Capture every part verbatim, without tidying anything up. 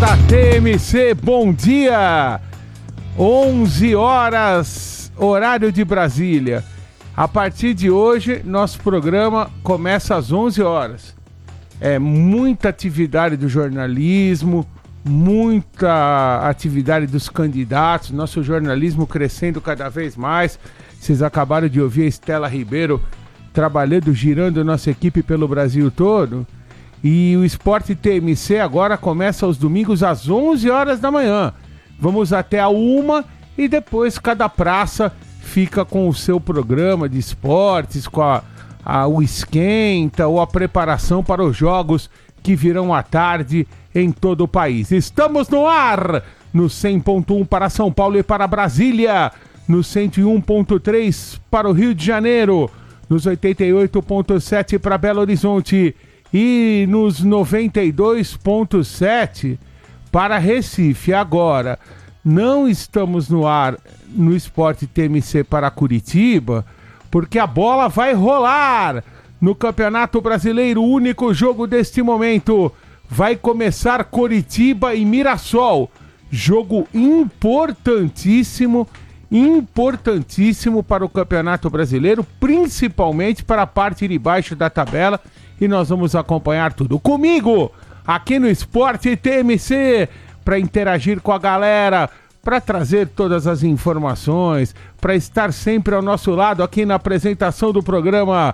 da T M C, bom dia! onze horas, horário de Brasília. A partir de hoje, nosso programa começa às onze horas. É muita atividade do jornalismo, muita atividade dos candidatos, nosso jornalismo crescendo cada vez mais. Vocês acabaram de ouvir a Estela Ribeiro trabalhando, girando nossa equipe pelo Brasil todo. E o Esporte T M C agora começa aos domingos às onze horas da manhã. Vamos até a uma e depois cada praça fica com o seu programa de esportes, com a, a, o esquenta ou a preparação para os jogos que virão à tarde em todo o país. Estamos no ar no cem ponto um para São Paulo e para Brasília, no cento e um ponto três para o Rio de Janeiro, nos oitenta e oito ponto sete para Belo Horizonte e nos noventa e dois ponto sete para Recife. Agora, não estamos no ar no Esporte T M C para Curitiba, porque a bola vai rolar no Campeonato Brasileiro. O único jogo deste momento vai começar Coritiba e Mirassol. Jogo importantíssimo, importantíssimo para o Campeonato Brasileiro, principalmente para a parte de baixo da tabela. E nós vamos acompanhar tudo comigo aqui no Esporte T M C para interagir com a galera, para trazer todas as informações, para estar sempre ao nosso lado aqui na apresentação do programa.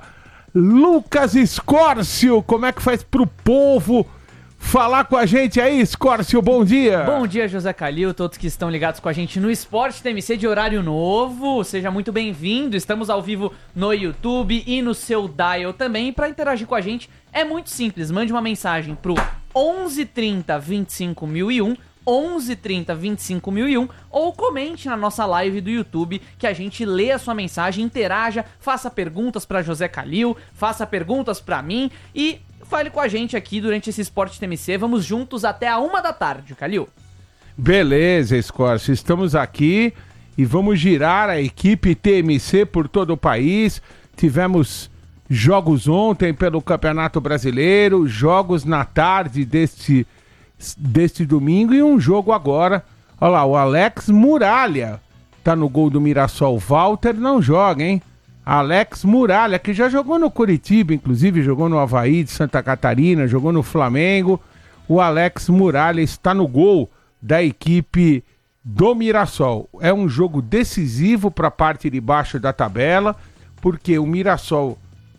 Lucas Escórcio, como é que faz pro povo falar com a gente aí, Escórcio? Bom dia! Bom dia, José Calil, todos que estão ligados com a gente no Esporte T M C de horário novo. Seja muito bem-vindo, estamos ao vivo no YouTube e no seu dial também. Para interagir com a gente é muito simples, mande uma mensagem pro onze trinta, vinte e cinco mil e um, onze trinta, vinte e cinco mil e um, ou comente na nossa live do YouTube que a gente lê a sua mensagem, interaja, faça perguntas para José Calil, faça perguntas para mim e fale com a gente aqui durante esse Esporte T M C. Vamos juntos até a uma da tarde, Calil. Beleza, Escórcio. Estamos aqui e vamos girar a equipe T M C por todo o país. Tivemos jogos ontem pelo Campeonato Brasileiro, jogos na tarde deste, deste domingo e um jogo agora. Olha lá, o Alex Muralha tá no gol do Mirassol. Walter não joga, hein? Alex Muralha, que já jogou no Coritiba, inclusive jogou no Avaí de Santa Catarina, jogou no Flamengo. O Alex Muralha está no gol da equipe do Mirassol. É um jogo decisivo para a parte de baixo da tabela, porque o Mirassol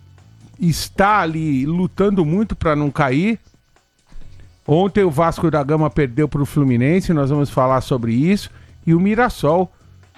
está ali lutando muito para não cair. Ontem o Vasco da Gama perdeu para o Fluminense, nós vamos falar sobre isso. E o Mirassol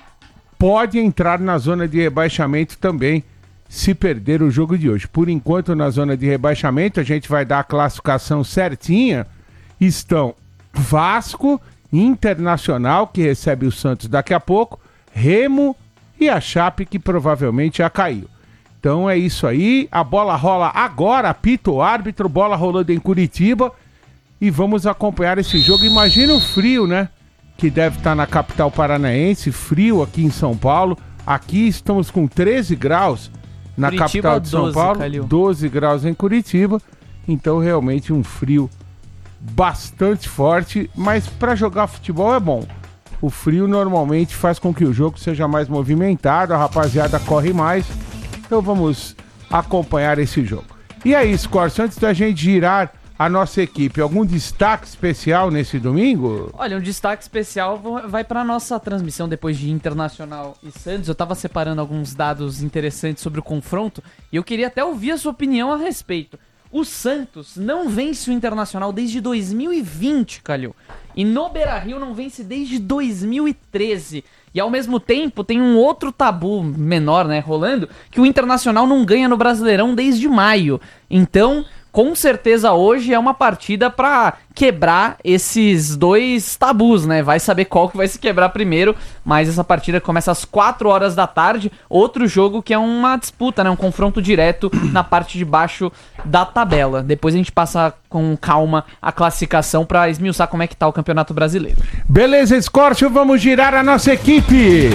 pode entrar na zona de rebaixamento também, se perder o jogo de hoje. Por enquanto, na zona de rebaixamento, a gente vai dar a classificação certinha. Estão Vasco, Internacional, que recebe o Santos daqui a pouco, Remo e a Chape, que provavelmente já caiu. Então é isso aí, a bola rola agora, apita o árbitro, bola rolando em Curitiba e vamos acompanhar esse jogo. Imagina o frio, né? Que deve estar na capital paranaense, frio aqui em São Paulo. Aqui estamos com treze graus na Curitiba, capital de São doze, Paulo, Calil. doze graus em Curitiba. Então realmente um frio bastante forte, mas para jogar futebol é bom. O frio normalmente faz com que o jogo seja mais movimentado, a rapaziada corre mais. Então vamos acompanhar esse jogo. E aí, Scorcio, antes da gente girar a nossa equipe, algum destaque especial nesse domingo? Olha, um destaque especial vai para a nossa transmissão depois de Internacional e Santos. Eu tava separando alguns dados interessantes sobre o confronto e eu queria até ouvir a sua opinião a respeito. O Santos não vence o Internacional desde dois mil e vinte, Calil. E no Beira-Rio não vence desde dois mil e treze. E ao mesmo tempo tem um outro tabu menor, né, rolando, que o Internacional não ganha no Brasileirão desde maio. Então, com certeza hoje é uma partida pra quebrar esses dois tabus, né? Vai saber qual que vai se quebrar primeiro, mas essa partida começa às quatro horas da tarde. Outro jogo que é uma disputa, né? Um confronto direto na parte de baixo da tabela. Depois a gente passa com calma a classificação pra esmiuçar como é que tá o Campeonato Brasileiro. Beleza, Escórcio, vamos girar a nossa equipe.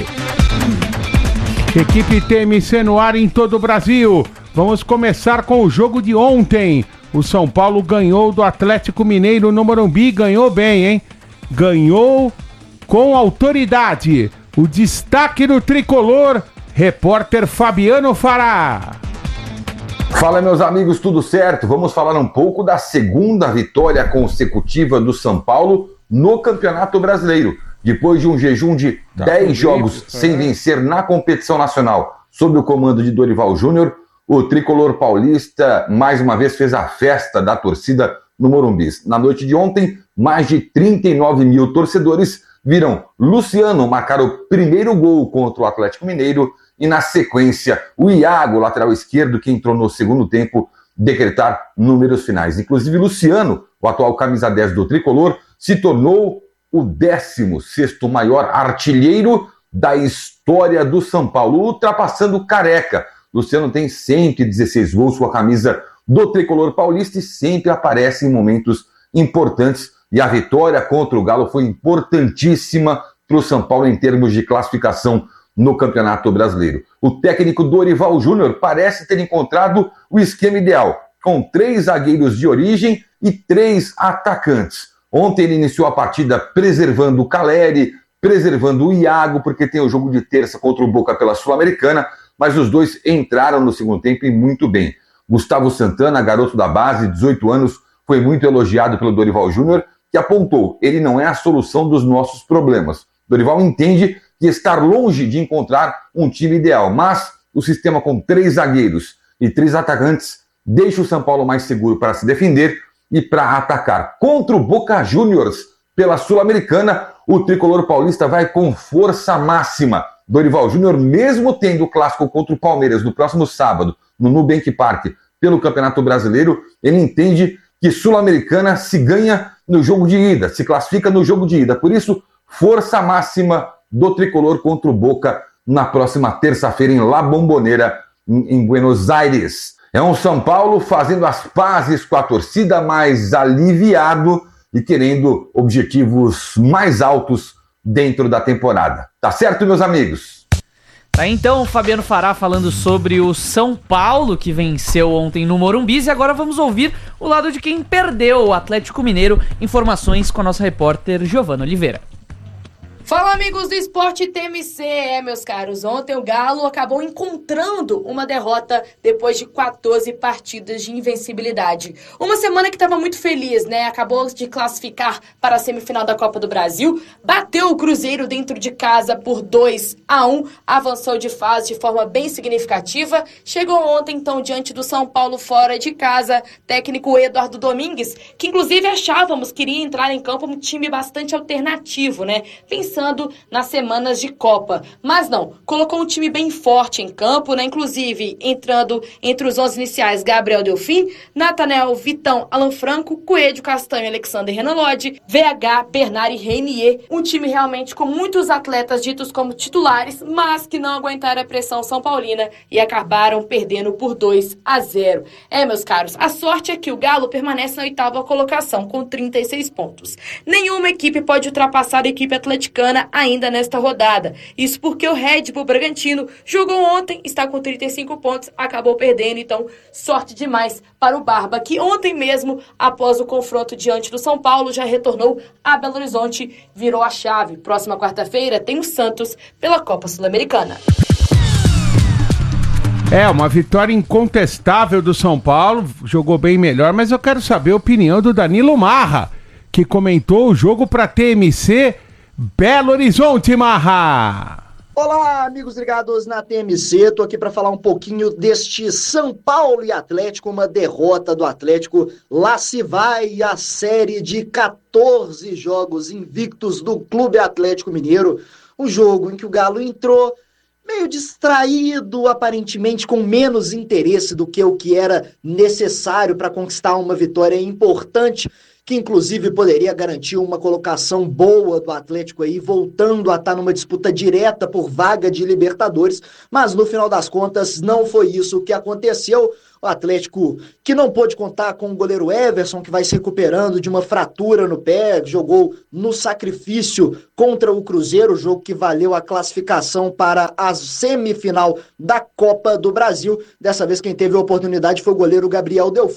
Equipe T M C no ar em todo o Brasil. Vamos começar com o jogo de ontem. o São Paulo ganhou do Atlético Mineiro no Morumbi, ganhou bem, hein? Ganhou com autoridade. O destaque do tricolor, repórter Fabiano Fará. Fala, meus amigos, tudo certo? Vamos falar um pouco da segunda vitória consecutiva do São Paulo no Campeonato Brasileiro. Depois de um jejum de tá dez jogos isso, sem é. vencer na competição nacional, sob o comando de Dorival Júnior, o tricolor paulista mais uma vez fez a festa da torcida no Morumbi. Na noite de ontem, mais de trinta e nove mil torcedores viram Luciano marcar o primeiro gol contra o Atlético Mineiro e, na sequência, o Iago, lateral esquerdo, que entrou no segundo tempo, decretar números finais. Inclusive, Luciano, o atual camisa dez do tricolor, se tornou o décimo sexto maior artilheiro da história do São Paulo, ultrapassando o Careca. Luciano tem cento e dezesseis gols com a camisa do tricolor paulista e sempre aparece em momentos importantes. E a vitória contra o Galo foi importantíssima para o São Paulo em termos de classificação no Campeonato Brasileiro. O técnico Dorival Júnior parece ter encontrado o esquema ideal, com três zagueiros de origem e três atacantes. Ontem ele iniciou a partida preservando o Caleri, preservando o Iago, porque tem o jogo de terça contra o Boca pela Sul-Americana, mas os dois entraram no segundo tempo e muito bem. Gustavo Santana, garoto da base, dezoito anos, foi muito elogiado pelo Dorival Júnior, que apontou, ele não é a solução dos nossos problemas. Dorival entende que estar longe de encontrar um time ideal, mas o sistema com três zagueiros e três atacantes deixa o São Paulo mais seguro para se defender e para atacar. Contra o Boca Juniors, pela Sul-Americana, o tricolor paulista vai com força máxima. Dorival Júnior, mesmo tendo o clássico contra o Palmeiras no próximo sábado, no Nubank Park, pelo Campeonato Brasileiro, ele entende que Sul-Americana se ganha no jogo de ida, se classifica no jogo de ida. Por isso, força máxima do tricolor contra o Boca na próxima terça-feira em La Bombonera, em Buenos Aires. É um São Paulo fazendo as pazes com a torcida, mais aliviado e querendo objetivos mais altos dentro da temporada. Tá certo, meus amigos? Tá, então, o Fabiano Fará falando sobre o São Paulo, que venceu ontem no Morumbi, e agora vamos ouvir o lado de quem perdeu, o Atlético Mineiro. Informações com a nossa repórter Giovana Oliveira. Fala, amigos do Esporte T M C, é, meus caros, ontem o Galo acabou encontrando uma derrota depois de quatorze partidas de invencibilidade. Uma semana que estava muito feliz, né, acabou de classificar para a semifinal da Copa do Brasil, bateu o Cruzeiro dentro de casa por dois a um, avançou de fase de forma bem significativa, chegou ontem então diante do São Paulo fora de casa, técnico Eduardo Domingues, que inclusive achávamos que iria entrar em campo um time bastante alternativo, né, pensando nas semanas de Copa, mas não, colocou um time bem forte em campo, né? Inclusive entrando entre os onze iniciais Gabriel Delfim, Nathanael, Vitão, Alan Franco, Coelho, Castanho, Alexander, Renan Lodge, V H, Bernard e Reinier, um time realmente com muitos atletas ditos como titulares, mas que não aguentaram a pressão são paulina e acabaram perdendo por dois a zero. É, meus caros, a sorte é que o Galo permanece na oitava colocação com trinta e seis pontos. Nenhuma equipe pode ultrapassar a equipe atleticana ainda nesta rodada. Isso porque o Red Bull Bragantino jogou ontem, está com trinta e cinco pontos, acabou perdendo, então sorte demais para o Barba, que ontem mesmo, após o confronto diante do São Paulo, já retornou a Belo Horizonte, virou a chave. Próxima quarta-feira tem o Santos pela Copa Sul-Americana. É, uma vitória incontestável do São Paulo, jogou bem melhor, mas eu quero saber a opinião do Danilo Marra, que comentou o jogo para T M C Belo Horizonte, Marra! Olá, amigos ligados na T M C, tô aqui para falar um pouquinho deste São Paulo e Atlético, uma derrota do Atlético. Lá se vai a série de quatorze jogos invictos do Clube Atlético Mineiro, um jogo em que o Galo entrou meio distraído, aparentemente com menos interesse do que o que era necessário para conquistar uma vitória importante, que inclusive poderia garantir uma colocação boa do Atlético aí, voltando a estar numa disputa direta por vaga de Libertadores, mas no final das contas não foi isso que aconteceu. O Atlético, que não pôde contar com o goleiro Everson, que vai se recuperando de uma fratura no pé, jogou no sacrifício contra o Cruzeiro, jogo que valeu a classificação para a semifinal da Copa do Brasil. Dessa vez quem teve a oportunidade foi o goleiro Gabriel Delfim,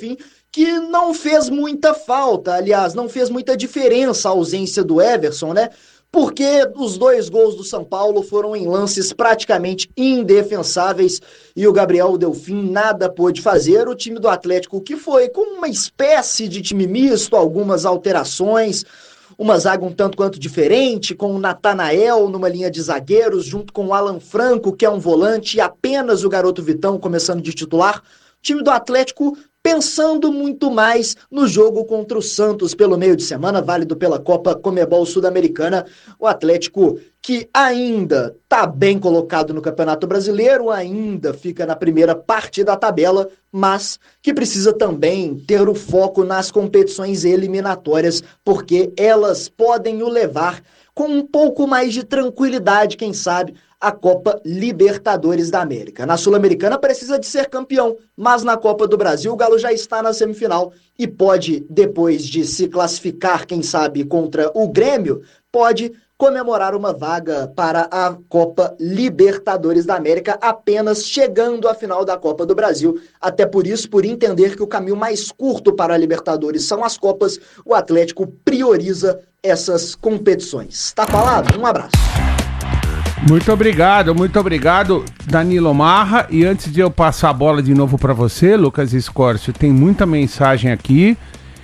que não fez muita falta, aliás, não fez muita diferença a ausência do Everson, né? Porque os dois gols do São Paulo foram em lances praticamente indefensáveis e o Gabriel Delfim nada pôde fazer. O time do Atlético, que foi como uma espécie de time misto, algumas alterações, uma zaga um tanto quanto diferente, com o Natanael numa linha de zagueiros, junto com o Alan Franco, que é um volante, e apenas o garoto Vitão começando de titular. O time do Atlético pensando muito mais no jogo contra o Santos pelo meio de semana, válido pela Copa Conmebol Sul-Americana. O Atlético, que ainda está bem colocado no Campeonato Brasileiro, ainda fica na primeira parte da tabela, mas que precisa também ter o foco nas competições eliminatórias, porque elas podem o levar com um pouco mais de tranquilidade, quem sabe, a Copa Libertadores da América. Na Sul-Americana precisa de ser campeão, mas na Copa do Brasil o Galo já está na semifinal e pode, depois de se classificar, quem sabe, contra o Grêmio, pode comemorar uma vaga para a Copa Libertadores da América, apenas chegando à final da Copa do Brasil. Até por isso, por entender que o caminho mais curto para a Libertadores são as Copas, o Atlético prioriza essas competições. Tá falado? Um abraço. Muito obrigado, muito obrigado, Danilo Marra. E antes de eu passar a bola de novo para você, Lucas Escórcio, tem muita mensagem aqui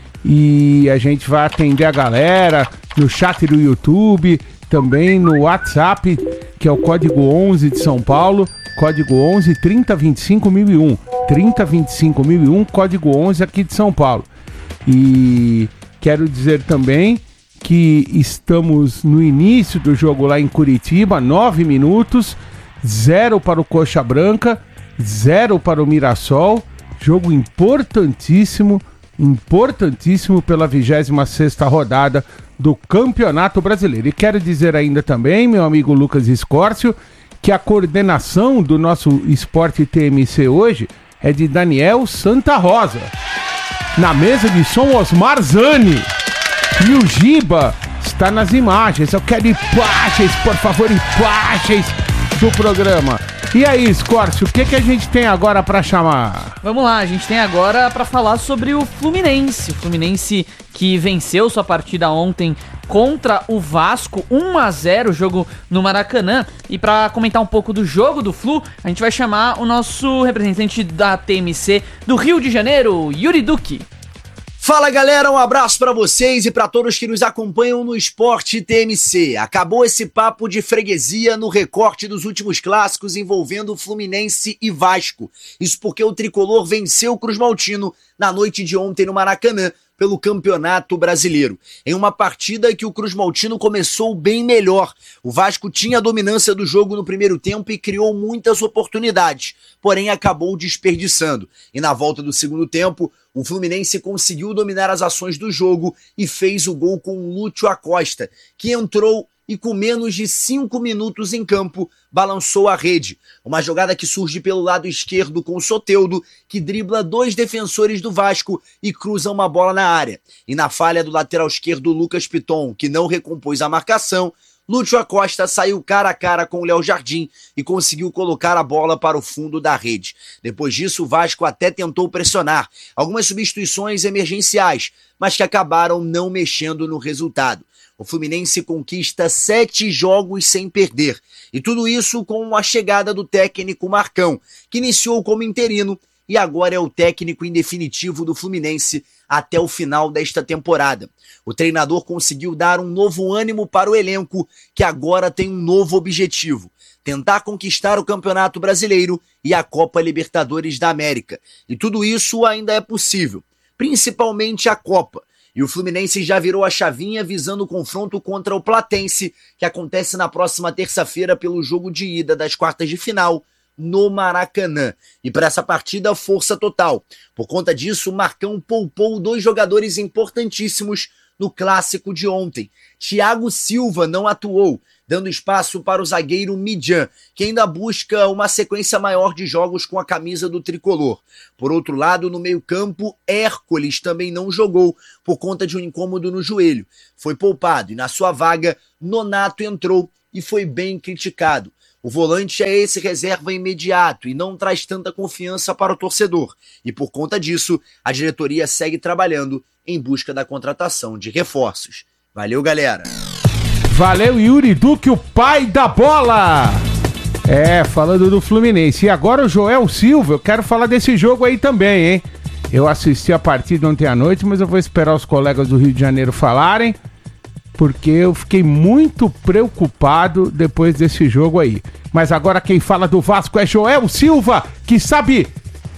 e a gente vai atender a galera no chat do YouTube, também no WhatsApp, que é o código onze de São Paulo, código onze trinta vinte e cinco mil e um, trinta vinte e cinco mil e um, código onze aqui de São Paulo. E quero dizer também que estamos no início do jogo lá em Curitiba, nove minutos, zero para o Coxa Branca, zero para o Mirassol, jogo importantíssimo, importantíssimo pela vigésima sexta rodada do Campeonato Brasileiro. E quero dizer ainda também, meu amigo Lucas Escórcio, que a coordenação do nosso Esporte T M C hoje é de Daniel Santa Rosa. Na mesa de som, Osmar Zani. E o Giba está nas imagens. Eu quero imagens, por favor, imagens do programa. E aí, Escórcio, o que, que a gente tem agora para chamar? Vamos lá, a gente tem agora para falar sobre o Fluminense. O Fluminense que venceu sua partida ontem contra o Vasco, um a zero, jogo no Maracanã. E para comentar um pouco do jogo do Flu, a gente vai chamar o nosso representante da T M C do Rio de Janeiro, Yuri Duque. Fala galera, um abraço pra vocês e pra todos que nos acompanham no Esporte T M C. Acabou esse papo de freguesia no recorte dos últimos clássicos envolvendo Fluminense e Vasco. Isso porque o tricolor venceu o Cruz Maltino na noite de ontem no Maracanã pelo Campeonato Brasileiro. Em uma partida que o Cruz Maltino começou bem melhor. O Vasco tinha a dominância do jogo no primeiro tempo e criou muitas oportunidades, porém acabou desperdiçando. E na volta do segundo tempo, o Fluminense conseguiu dominar as ações do jogo e fez o gol com o Lúcio Acosta, que entrou e com menos de cinco minutos em campo, balançou a rede. Uma jogada que surge pelo lado esquerdo com o Soteldo, que dribla dois defensores do Vasco e cruza uma bola na área. E na falha do lateral esquerdo Lucas Piton, que não recompôs a marcação, Lúcio Acosta saiu cara a cara com o Léo Jardim e conseguiu colocar a bola para o fundo da rede. Depois disso, o Vasco até tentou pressionar algumas substituições emergenciais, mas que acabaram não mexendo no resultado. O Fluminense conquista sete jogos sem perder. E tudo isso com a chegada do técnico Marcão, que iniciou como interino e agora é o técnico em definitivo do Fluminense até o final desta temporada. O treinador conseguiu dar um novo ânimo para o elenco, que agora tem um novo objetivo: tentar conquistar o Campeonato Brasileiro e a Copa Libertadores da América. E tudo isso ainda é possível, principalmente a Copa. E o Fluminense já virou a chavinha visando o confronto contra o Platense, que acontece na próxima terça-feira pelo jogo de ida das quartas de final no Maracanã. E para essa partida, força total. Por conta disso, o Marcão poupou dois jogadores importantíssimos no clássico de ontem. Thiago Silva não atuou, dando espaço para o zagueiro Midjan, que ainda busca uma sequência maior de jogos com a camisa do tricolor. Por outro lado, no meio-campo, Hércules também não jogou por conta de um incômodo no joelho. Foi poupado e na sua vaga, Nonato entrou e foi bem criticado. O volante é esse reserva imediato e não traz tanta confiança para o torcedor. E por conta disso, a diretoria segue trabalhando em busca da contratação de reforços. Valeu, galera! Valeu, Yuri Duque, o pai da bola! É, falando do Fluminense. E agora o Joel Silva, eu quero falar desse jogo aí também, hein? Eu assisti a partida ontem à noite, mas eu vou esperar os colegas do Rio de Janeiro falarem, porque eu fiquei muito preocupado depois desse jogo aí. Mas agora quem fala do Vasco é Joel Silva, que sabe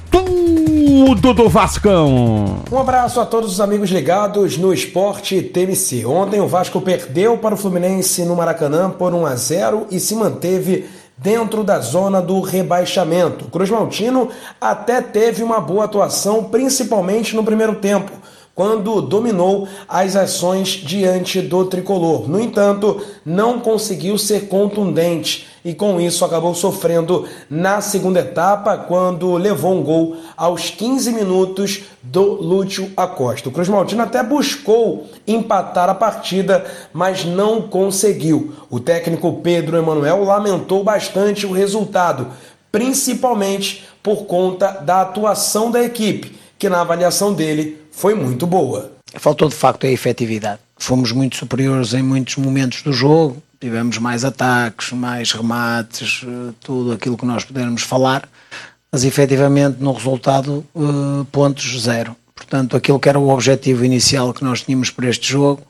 tudo do Vascão. Um abraço a todos os amigos ligados no Esporte T M C. Ontem o Vasco perdeu para o Fluminense no Maracanã por um a zero e se manteve dentro da zona do rebaixamento. O Cruz Maltino até teve uma boa atuação, principalmente no primeiro tempo, quando dominou as ações diante do tricolor. No entanto, não conseguiu ser contundente e com isso acabou sofrendo na segunda etapa, quando levou um gol aos quinze minutos do Lúcio Acosta. O Cruz Maltino até buscou empatar a partida, mas não conseguiu. O técnico Pedro Emanuel lamentou bastante o resultado, principalmente por conta da atuação da equipe, que na avaliação dele foi muito boa. Faltou de facto a efetividade. Fomos muito superiores em muitos momentos do jogo, tivemos mais ataques, mais remates, tudo aquilo que nós pudermos falar, mas efetivamente no resultado, pontos zero. Portanto, aquilo que era o objetivo inicial que nós tínhamos para este jogo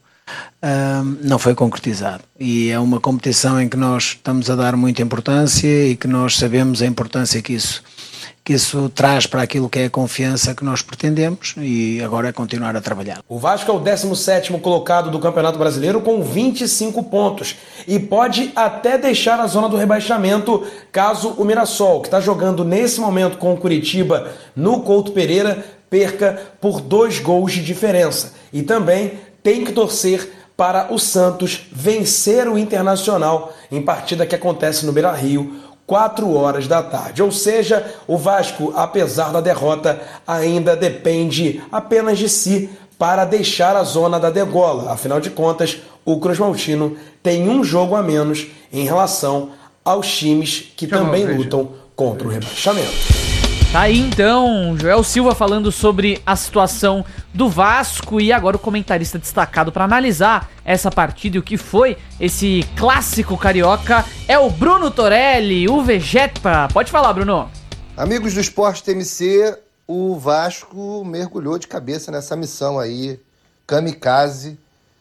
não foi concretizado. E é uma competição em que nós estamos a dar muita importância e que nós sabemos a importância que isso que isso traz para aquilo que é a confiança que nós pretendemos, e agora é continuar a trabalhar. O Vasco é o décimo sétimo colocado do Campeonato Brasileiro com vinte e cinco pontos e pode até deixar a zona do rebaixamento caso o Mirassol, que está jogando nesse momento com o Curitiba no Couto Pereira, perca por dois gols de diferença. E também tem que torcer para o Santos vencer o Internacional em partida que acontece no Beira-Rio, quatro horas da tarde. Ou seja, o Vasco, apesar da derrota, ainda depende apenas de si para deixar a zona da degola. Afinal de contas, o Cruz Maltino tem um jogo a menos em relação aos times que Deixa também lutam contra o rebaixamento. Tá aí então, Joel Silva falando sobre a situação do Vasco, e agora o comentarista destacado para analisar essa partida e o que foi esse clássico carioca é o Bruno Torelli, o Vegeta. Pode falar, Bruno. Amigos do Esporte T M C, o Vasco mergulhou de cabeça nessa missão aí, kamikaze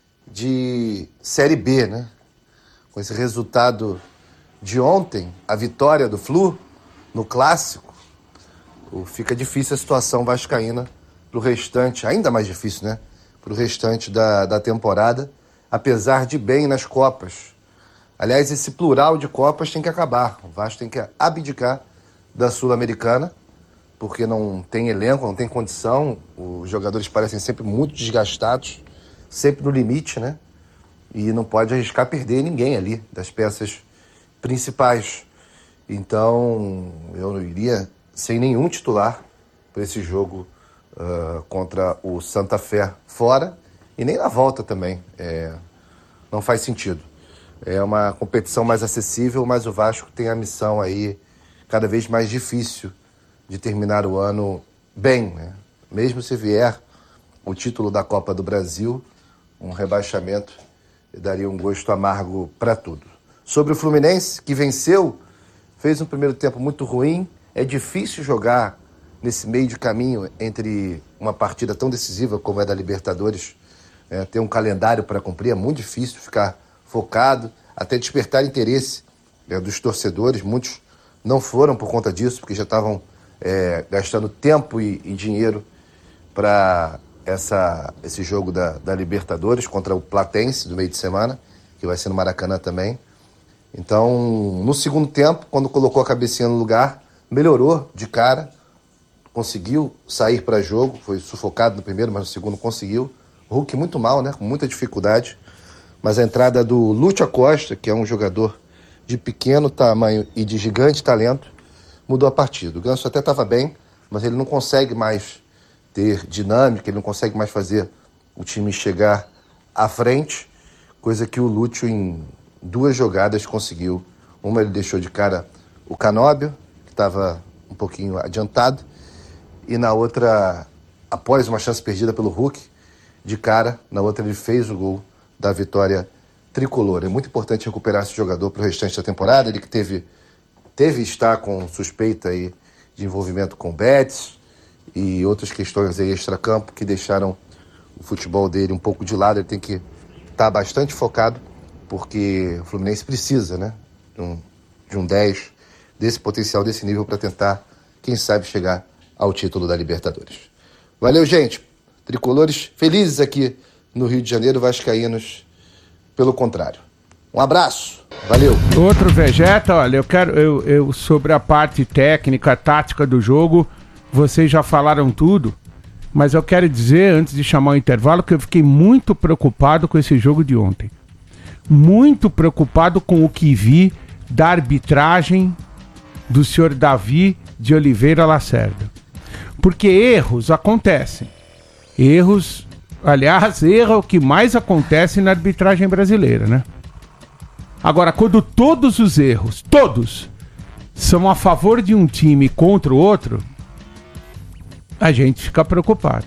de Série B, né? Com esse resultado de ontem, a vitória do Flu no clássico, fica difícil a situação vascaína pro restante, ainda mais difícil, né? Pro restante da, da temporada, apesar de bem nas Copas. Aliás, esse plural de Copas tem que acabar. O Vasco tem que abdicar da Sul-Americana, porque não tem elenco, não tem condição. Os jogadores parecem sempre muito desgastados, sempre no limite, né? E não pode arriscar perder ninguém ali, das peças principais. Então, eu não iria sem nenhum titular para esse jogo uh, contra o Santa Fé fora, e nem na volta também. É, não faz sentido. É uma competição mais acessível, mas o Vasco tem a missão aí cada vez mais difícil de terminar o ano bem, né? Mesmo se vier o título da Copa do Brasil, um rebaixamento daria um gosto amargo para tudo. Sobre o Fluminense, que venceu, fez um primeiro tempo muito ruim. É difícil jogar nesse meio de caminho entre uma partida tão decisiva como é da Libertadores, é, ter um calendário para cumprir, é muito difícil ficar focado, até despertar interesse é, dos torcedores. Muitos não foram por conta disso, porque já estavam é, gastando tempo e, e dinheiro para esse jogo da, da Libertadores contra o Platense do meio de semana, que vai ser no Maracanã também. Então, no segundo tempo, quando colocou a cabecinha no lugar, melhorou de cara, conseguiu sair para jogo, foi sufocado no primeiro, mas no segundo conseguiu. O Hulk muito mal, né? Com muita dificuldade. Mas a entrada do Lúcio Acosta, que é um jogador de pequeno tamanho e de gigante talento, mudou a partida. O Ganso até estava bem, mas ele não consegue mais ter dinâmica, ele não consegue mais fazer o time chegar à frente, coisa que o Lúcio em duas jogadas conseguiu Uma ele deixou de cara o Canóbio, que estava um pouquinho adiantado, e na outra, após uma chance perdida pelo Hulk, de cara, na outra ele fez o gol da vitória tricolor. É muito importante recuperar esse jogador para o restante da temporada, ele que teve, teve estar com suspeita aí de envolvimento com bets e outras questões aí extracampo que deixaram o futebol dele um pouco de lado. Ele tem que estar bastante focado, porque o Fluminense precisa, né, de um, de um dez desse potencial, desse nível, para tentar, quem sabe, chegar ao título da Libertadores. Valeu, gente. Tricolores felizes aqui no Rio de Janeiro, vascaínos, pelo contrário. Um abraço. Valeu. Outro Vegeta, olha, eu quero, eu, eu sobre a parte técnica, tática do jogo, vocês já falaram tudo, mas eu quero dizer, antes de chamar o intervalo, que eu fiquei muito preocupado com esse jogo de ontem. Muito preocupado com o que vi da arbitragem do senhor Davi de Oliveira Lacerda. Porque erros acontecem. Erros, aliás, erro é o que mais acontece na arbitragem brasileira, né? Agora, quando todos os erros, todos, são a favor de um time contra o outro, a gente fica preocupado.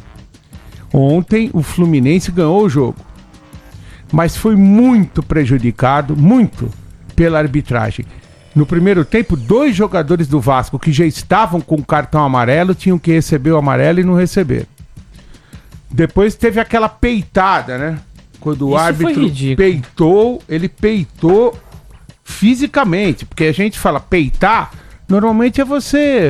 Ontem o Fluminense ganhou o jogo, mas foi muito prejudicado, muito, pela arbitragem. No primeiro tempo, dois jogadores do Vasco que já estavam com cartão amarelo tinham que receber o amarelo e não receberam. Depois teve aquela peitada, né? Quando o Isso árbitro peitou, ele peitou fisicamente, porque a gente fala peitar, normalmente é você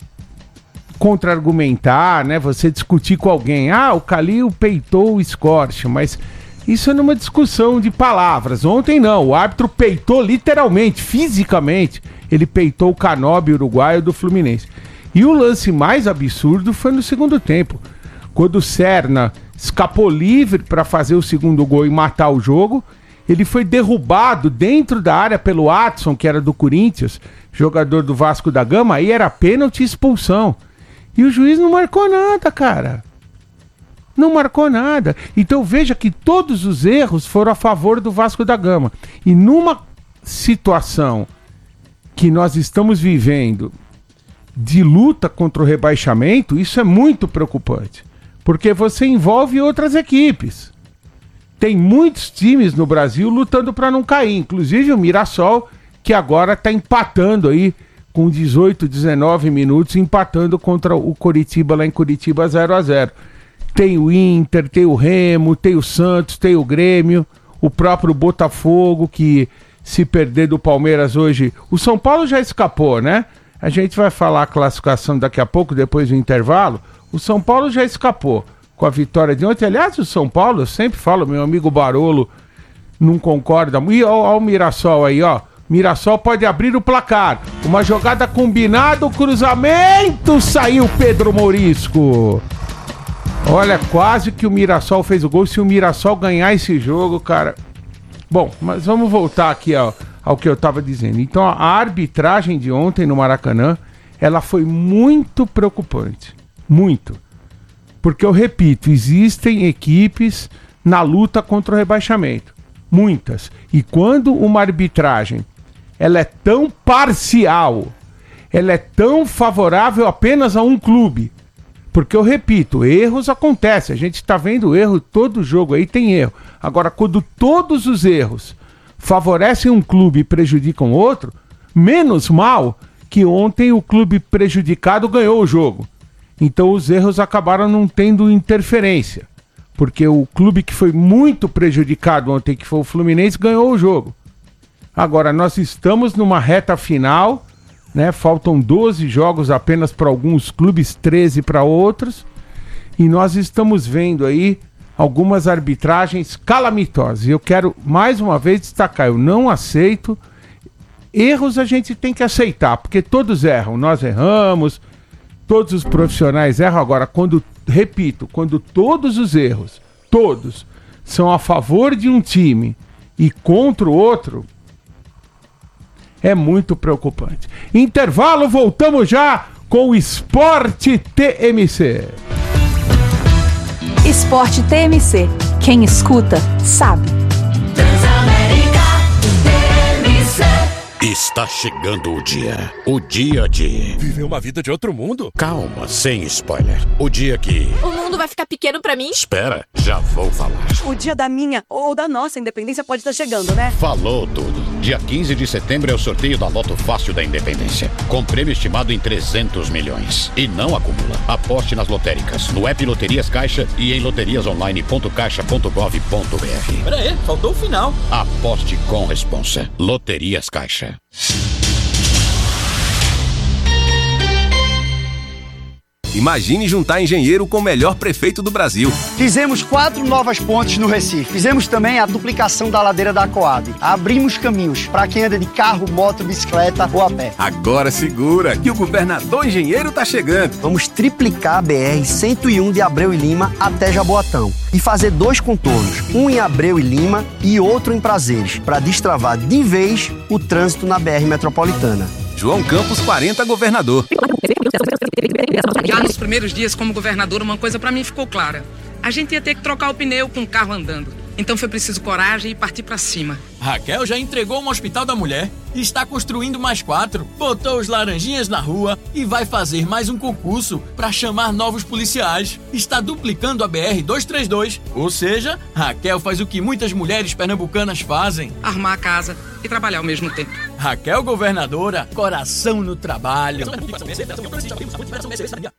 contra-argumentar, né? Você discutir com alguém. Ah, o Calil peitou o Scorch, mas isso é numa discussão de palavras. Ontem não, o árbitro peitou literalmente, fisicamente, ele peitou o Canóbio uruguaio do Fluminense. E o lance mais absurdo foi no segundo tempo, quando o Serna escapou livre para fazer o segundo gol e matar o jogo. Ele foi derrubado dentro da área pelo Adson, que era do Corinthians, jogador do Vasco da Gama, aí era pênalti e expulsão. E o juiz não marcou nada, cara. Não marcou nada. Então veja que todos os erros foram a favor do Vasco da Gama. E numa situação que nós estamos vivendo de luta contra o rebaixamento, isso é muito preocupante. Porque você envolve outras equipes. Tem muitos times no Brasil lutando para não cair, inclusive o Mirassol, que agora está empatando aí com dezoito, dezenove minutos, empatando contra o Coritiba lá em Curitiba zero a zero. Tem o Inter, tem o Remo, tem o Santos, tem o Grêmio, o próprio Botafogo, que se perder do Palmeiras hoje... O São Paulo já escapou, né? A gente vai falar a classificação daqui a pouco, depois do intervalo. O São Paulo já escapou com a vitória de ontem. Aliás, o São Paulo, eu sempre falo, meu amigo Barolo não concorda. E ó, ó o Mirassol aí, ó. Mirassol pode abrir o placar. Uma jogada combinada, o cruzamento, saiu Pedro Morisco. Olha, quase que o Mirassol fez o gol. Se o Mirassol ganhar esse jogo, cara... Bom, mas vamos voltar aqui ó, ao que eu tava dizendo. Então, a arbitragem de ontem no Maracanã, ela foi muito preocupante. Muito. Porque, eu repito, existem equipes na luta contra o rebaixamento. Muitas. E quando uma arbitragem ela é tão parcial, ela é tão favorável apenas a um clube. Porque, eu repito, erros acontecem. A gente está vendo erro, todo jogo aí tem erro. Agora, quando todos os erros favorecem um clube e prejudicam outro, menos mal que ontem o clube prejudicado ganhou o jogo. Então os erros acabaram não tendo interferência, porque o clube que foi muito prejudicado ontem, que foi o Fluminense, ganhou o jogo. Agora, nós estamos numa reta final, né? Faltam doze jogos apenas para alguns clubes, treze para outros, e nós estamos vendo aí algumas arbitragens calamitosas. E eu quero mais uma vez destacar, eu não aceito. Erros a gente tem que aceitar, porque todos erram, nós erramos, todos os profissionais erram. Agora, quando, repito, quando todos os erros, todos, são a favor de um time e contra o outro, é muito preocupante. Intervalo, voltamos já com o Esporte T M C. Esporte T M C. Quem escuta, sabe. Transamérica T M C. Está chegando o dia. O dia de... viver uma vida de outro mundo? Calma, sem spoiler. O dia que... o mundo vai ficar pequeno pra mim? Espera, já vou falar. O dia da minha ou da nossa independência pode estar chegando, né? Falou tudo. Dia quinze de setembro é o sorteio da Loto Fácil da Independência. Com prêmio estimado em trezentos milhões. E não acumula. Aposte nas lotéricas, no app Loterias Caixa e em loterias online ponto caixa ponto gov ponto br. Pera aí, faltou o final. Aposte com responsa. Loterias Caixa. Imagine juntar engenheiro com o melhor prefeito do Brasil. Fizemos quatro novas pontes no Recife. Fizemos também a duplicação da ladeira da Coab. Abrimos caminhos para quem anda de carro, moto, bicicleta ou a pé. Agora segura que o governador engenheiro tá chegando. Vamos triplicar a B R cento e um de Abreu e Lima até Jaboatão. E fazer dois contornos, um em Abreu e Lima e outro em Prazeres, para destravar de vez o trânsito na B R metropolitana. João Campos quarenta, governador. Já nos primeiros dias como governador, uma coisa pra mim ficou clara. A gente ia ter que trocar o pneu com o carro andando. Então foi preciso coragem e partir pra cima. Raquel já entregou um hospital da mulher e está construindo mais quatro, botou os laranjinhas na rua e vai fazer mais um concurso para chamar novos policiais. Está duplicando a B R duzentos e trinta e dois, ou seja, Raquel faz o que muitas mulheres pernambucanas fazem: arrumar a casa e trabalhar ao mesmo tempo. Raquel governadora, coração no trabalho.